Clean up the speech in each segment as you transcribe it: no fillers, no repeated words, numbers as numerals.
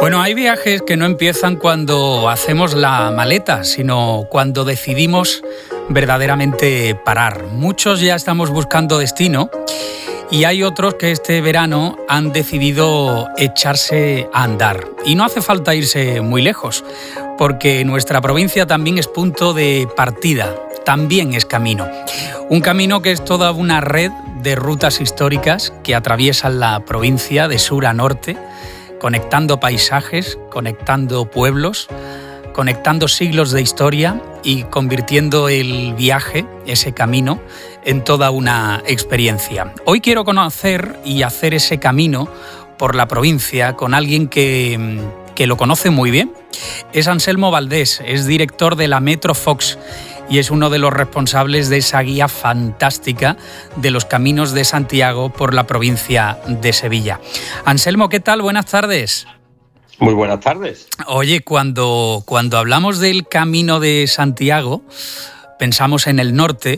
Bueno, hay viajes que no empiezan cuando hacemos la maleta, sino cuando decidimos verdaderamente parar. Muchos ya estamos buscando destino y hay otros que este verano han decidido echarse a andar. Y no hace falta irse muy lejos, porque nuestra provincia también es punto de partida, también es camino. Un camino que es toda una red de rutas históricas que atraviesan la provincia de sur a norte, conectando paisajes, conectando pueblos, conectando siglos de historia y convirtiendo el viaje, ese camino, en toda una experiencia. Hoy quiero conocer y hacer ese camino por la provincia con alguien que lo conoce muy bien. Es Anselmo Valdés, es director de la Metro Fox y es uno de los responsables de esa guía fantástica de los caminos de Santiago por la provincia de Sevilla. Anselmo, ¿qué tal? Buenas tardes. Muy buenas tardes. Oye, cuando hablamos del Camino de Santiago, pensamos en el norte,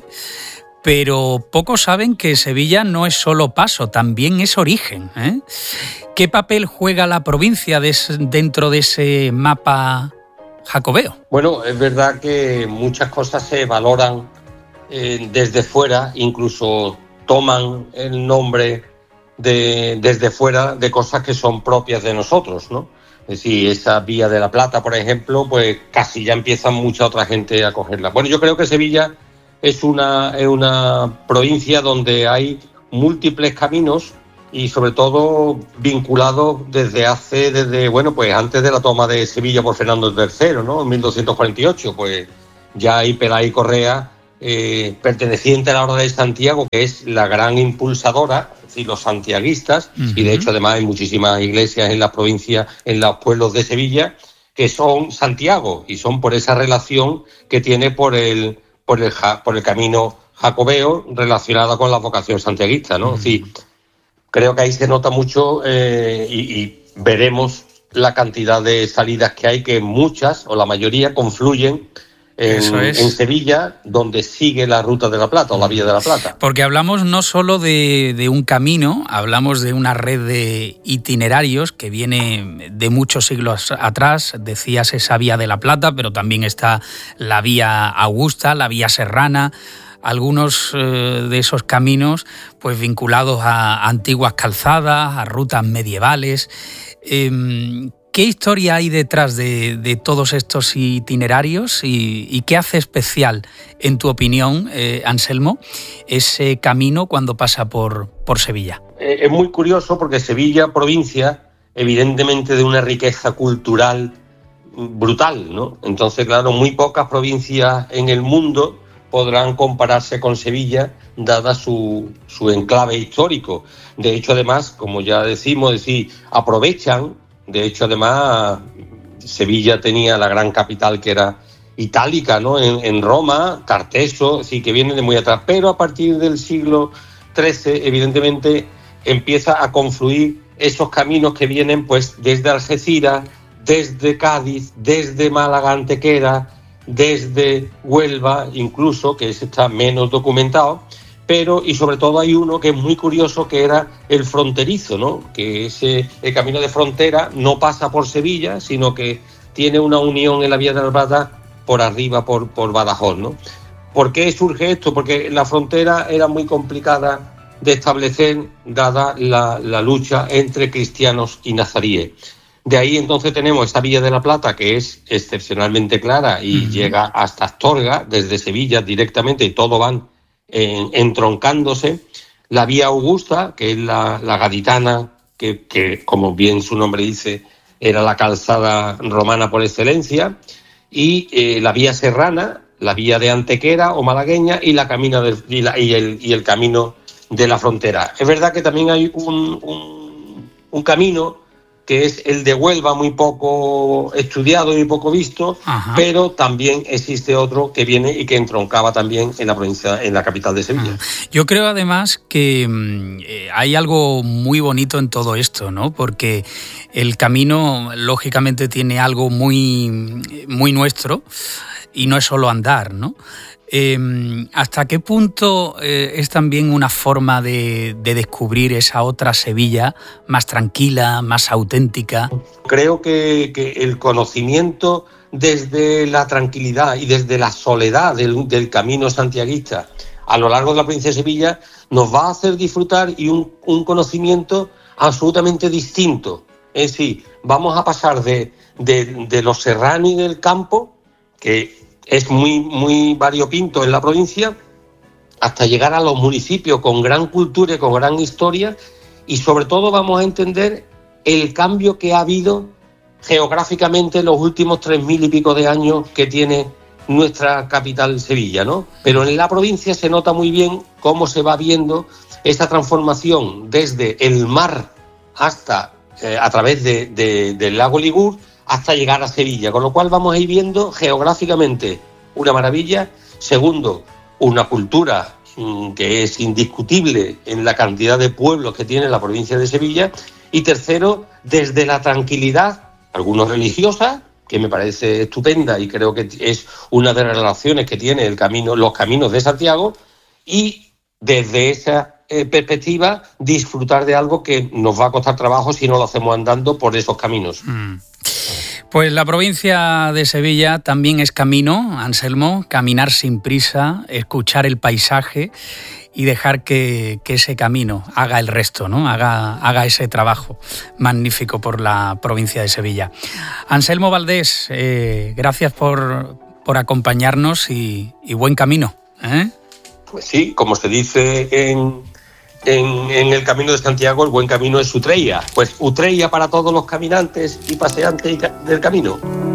pero pocos saben que Sevilla no es solo paso, también es origen, ¿eh? ¿Qué papel juega la provincia dentro de ese mapa jacobeo? Bueno, es verdad que muchas cosas se valoran desde fuera, incluso toman el nombre desde fuera de cosas que son propias de nosotros, ¿no? Es decir, esa Vía de la Plata, por ejemplo, pues casi ya empiezan mucha otra gente a cogerla. Bueno, yo creo que Sevilla es una provincia donde hay múltiples caminos y sobre todo vinculados desde antes de la toma de Sevilla por Fernando III, ¿no? En 1248, pues ya hay Pelay Correa, perteneciente a la Orden de Santiago, que es la gran impulsadora, es decir, los santiaguistas, y de hecho además hay muchísimas iglesias en la provincia, en los pueblos de Sevilla, que son Santiago, y son por esa relación que tiene por el camino jacobeo relacionada con la vocación santiaguista, ¿no? Es decir, creo que ahí se nota mucho y veremos la cantidad de salidas que hay, que muchas o la mayoría confluyen en Sevilla, donde sigue la Ruta de la Plata o la Vía de la Plata. Porque hablamos no solo de un camino, hablamos de una red de itinerarios que viene de muchos siglos atrás. Decías esa Vía de la Plata, pero también está la Vía Augusta, la Vía Serrana. Algunos de esos caminos pues vinculados a antiguas calzadas, a rutas medievales. ¿Qué historia hay detrás de todos estos itinerarios y qué hace especial, en tu opinión, Anselmo, ese camino cuando pasa por Sevilla? Es muy curioso porque Sevilla, provincia, evidentemente de una riqueza cultural brutal, ¿no? Entonces, claro, muy pocas provincias en el mundo podrán compararse con Sevilla, dada su enclave histórico. De hecho, además, como ya decimos, aprovechan. De hecho, además, Sevilla tenía la gran capital que era itálica, ¿no? En Roma, Tarteso, sí, que viene de muy atrás. Pero a partir del siglo XIII, evidentemente, empieza a confluir esos caminos que vienen pues desde Algeciras, desde Cádiz, desde Málaga Antequera, desde Huelva, incluso, que ese está menos documentado, pero, y sobre todo hay uno que es muy curioso, que era el fronterizo, ¿no? Que el camino de frontera no pasa por Sevilla, sino que tiene una unión en la Vía de la Plata por arriba, por Badajoz, ¿no? ¿Por qué surge esto? Porque la frontera era muy complicada de establecer, dada la lucha entre cristianos y nazaríes. De ahí entonces tenemos esta Vía de la Plata, que es excepcionalmente clara y llega hasta Astorga, desde Sevilla directamente, y todo van entroncándose. La Vía Augusta, que es la gaditana, que como bien su nombre dice, era la calzada romana por excelencia, y la Vía Serrana, la Vía de Antequera o malagueña, y el camino de la frontera. Es verdad que también hay un camino que es el de Huelva, muy poco estudiado y muy poco visto. Ajá. Pero también existe otro que viene y que entroncaba también en la provincia, en la capital de Sevilla. Yo creo además que hay algo muy bonito en todo esto, ¿no? Porque el camino lógicamente tiene algo muy, muy nuestro y no es solo andar, ¿no? ¿Hasta qué punto es también una forma de descubrir esa otra Sevilla más tranquila, más auténtica? Creo que el conocimiento desde la tranquilidad y desde la soledad del camino santiaguista a lo largo de la provincia de Sevilla nos va a hacer disfrutar y un conocimiento absolutamente distinto. Es decir, vamos a pasar de lo serrano y del campo, que es muy variopinto en la provincia, hasta llegar a los municipios con gran cultura y con gran historia, y sobre todo vamos a entender el cambio que ha habido geográficamente en los últimos 3.000 y pico de años que tiene nuestra capital Sevilla, ¿no? Pero en la provincia se nota muy bien cómo se va viendo esta transformación desde el mar hasta a través del lago Ligur hasta llegar a Sevilla, con lo cual vamos a ir viendo geográficamente una maravilla. Segundo, una cultura que es indiscutible en la cantidad de pueblos que tiene la provincia de Sevilla. Y tercero, desde la tranquilidad, algunos religiosa, que me parece estupenda y creo que es una de las relaciones que tiene los caminos de Santiago, y desde esa perspectiva disfrutar de algo que nos va a costar trabajo si no lo hacemos andando por esos caminos. Pues la provincia de Sevilla también es camino, Anselmo, caminar sin prisa, escuchar el paisaje y dejar que ese camino haga el resto, ¿no? Haga ese trabajo magnífico por la provincia de Sevilla. Anselmo Valdés, gracias por acompañarnos y buen camino, ¿eh? Pues sí, como se dice en el Camino de Santiago, el buen camino es Utreya. Pues Utreya para todos los caminantes y paseantes del camino.